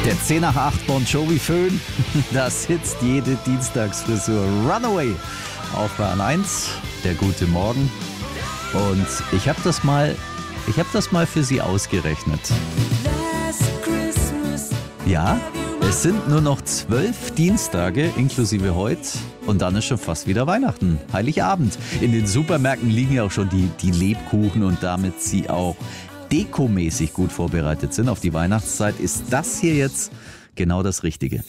Der 10 nach 8 Bon Jovi Föhn, das hitzt jede Dienstagsfrisur. Runaway auf Bayern 1, der gute Morgen. Und ich habe das mal für Sie ausgerechnet. Ja, es sind nur noch 12 Dienstage inklusive heute und dann ist schon fast wieder Weihnachten, Heiligabend. In den Supermärkten liegen ja auch schon die Lebkuchen und damit sie auch dekomäßig gut vorbereitet sind auf die Weihnachtszeit, ist das hier jetzt genau das Richtige.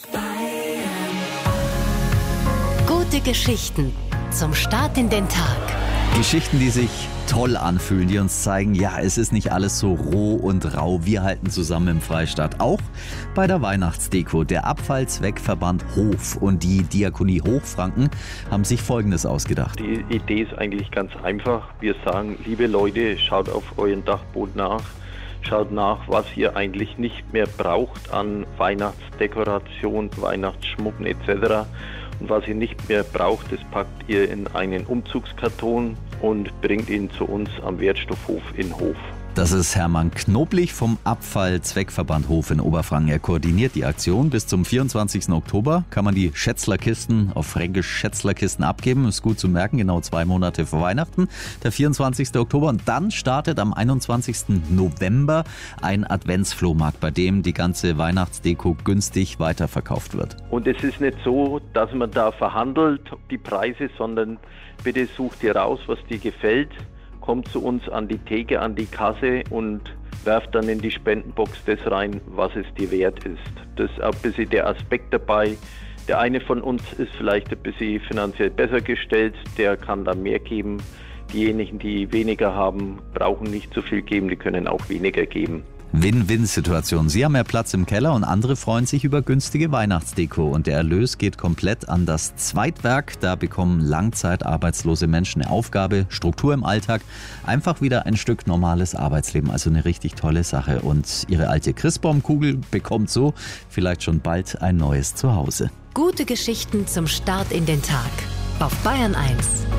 Gute Geschichten zum Start in den Tag. Geschichten, die sich toll anfühlen, die uns zeigen, ja, es ist nicht alles so roh und rau. Wir halten zusammen im Freistaat. Auch bei der Weihnachtsdeko. Der Abfallzweckverband Hof und die Diakonie Hochfranken haben sich Folgendes ausgedacht. Die Idee ist eigentlich ganz einfach. Wir sagen, liebe Leute, schaut auf euren Dachboden nach. Schaut nach, was ihr eigentlich nicht mehr braucht an Weihnachtsdekoration, Weihnachtsschmucken etc. Und was ihr nicht mehr braucht, das packt ihr in einen Umzugskarton und bringt ihn zu uns am Wertstoffhof in Hof. Das ist Hermann Knoblich vom Abfallzweckverband Hof in Oberfranken. Er koordiniert die Aktion. Bis zum 24. Oktober kann man die Schätzlerkisten, auf Fränkisch Schätzlerkisten, abgeben. Ist gut zu merken, genau 2 Monate vor Weihnachten, der 24. Oktober. Und dann startet am 21. November ein Adventsflohmarkt, bei dem die ganze Weihnachtsdeko günstig weiterverkauft wird. Und es ist nicht so, dass man da verhandelt, die Preise, sondern bitte sucht ihr raus, was dir gefällt. Kommt zu uns an die Theke, an die Kasse und werft dann in die Spendenbox das rein, was es dir wert ist. Das ist auch ein bisschen der Aspekt dabei. Der eine von uns ist vielleicht ein bisschen finanziell besser gestellt, der kann dann mehr geben. Diejenigen, die weniger haben, brauchen nicht so viel geben, die können auch weniger geben. Win-Win-Situation. Sie haben mehr Platz im Keller und andere freuen sich über günstige Weihnachtsdeko. Und der Erlös geht komplett an das Zweitwerk. Da bekommen langzeitarbeitslose Menschen eine Aufgabe, Struktur im Alltag. Einfach wieder ein Stück normales Arbeitsleben. Also eine richtig tolle Sache. Und Ihre alte Christbaumkugel bekommt so vielleicht schon bald ein neues Zuhause. Gute Geschichten zum Start in den Tag. Auf Bayern 1.